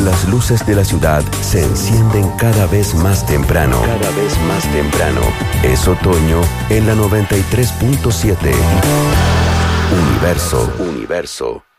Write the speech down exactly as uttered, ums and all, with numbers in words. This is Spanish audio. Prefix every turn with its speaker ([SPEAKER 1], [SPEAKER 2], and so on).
[SPEAKER 1] Las luces de la ciudad se encienden cada vez más temprano. Cada vez más temprano. Es otoño en la noventa y tres punto siete. Universo. Universo.